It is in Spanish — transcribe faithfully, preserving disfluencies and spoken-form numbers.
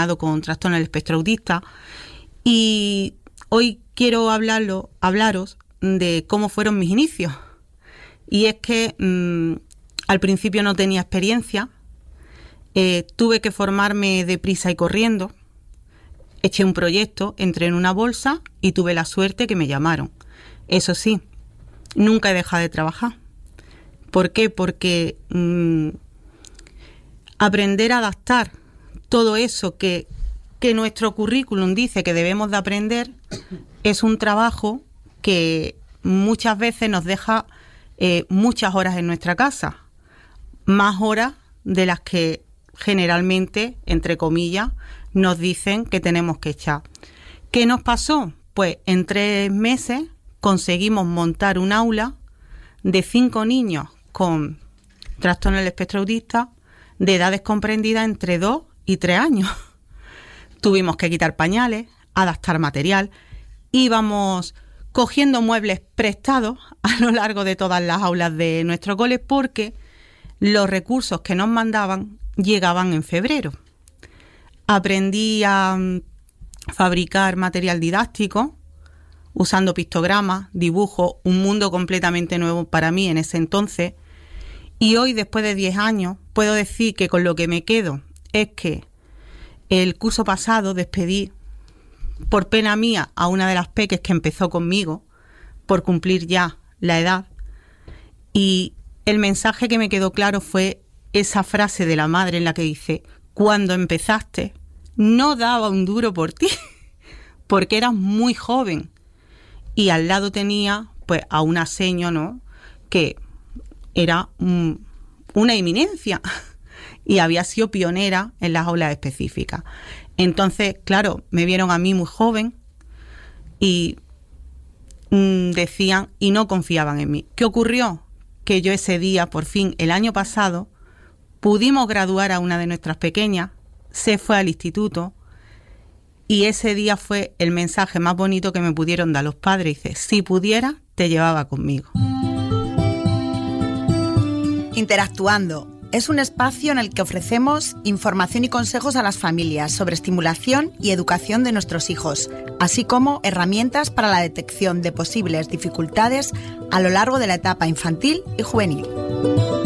relacionado con trastorno del espectro autista, y hoy quiero hablarlo, hablaros de cómo fueron mis inicios. Y es que mmm, al principio no tenía experiencia, eh, tuve que formarme deprisa y corriendo, eché un proyecto, entré en una bolsa y tuve la suerte que me llamaron. Eso sí, nunca he dejado de trabajar. ¿Por qué? Porque mmm, aprender a adaptar todo eso que, que nuestro currículum dice que debemos de aprender es un trabajo que muchas veces nos deja eh, muchas horas en nuestra casa, más horas de las que generalmente, entre comillas, nos dicen que tenemos que echar. ¿Qué nos pasó? Pues en tres meses conseguimos montar un aula de cinco niños con trastorno del espectro autista de edades comprendidas entre dos y tres años. Tuvimos que quitar pañales, adaptar material, íbamos cogiendo muebles prestados a lo largo de todas las aulas de nuestro cole porque los recursos que nos mandaban llegaban en febrero. Aprendí a fabricar material didáctico usando pictogramas, dibujos, un mundo completamente nuevo para mí en ese entonces. Y hoy, después de diez años, puedo decir que con lo que me quedo es que el curso pasado despedí, por pena mía, a una de las peques que empezó conmigo, por cumplir ya la edad. Y el mensaje que me quedó claro fue esa frase de la madre en la que dice: cuando empezaste, no daba un duro por ti, porque eras muy joven. Y al lado tenía pues a una seño, ¿no?, que era um, una eminencia y había sido pionera en las aulas específicas. Entonces, claro, me vieron a mí muy joven y um, decían y no confiaban en mí. ¿Qué ocurrió? Que yo ese día, por fin, el año pasado, pudimos graduar a una de nuestras pequeñas, se fue al instituto y ese día fue el mensaje más bonito que me pudieron dar los padres. Dice: si pudiera, te llevaba conmigo. Interactuando es un espacio en el que ofrecemos información y consejos a las familias sobre estimulación y educación de nuestros hijos, así como herramientas para la detección de posibles dificultades a lo largo de la etapa infantil y juvenil.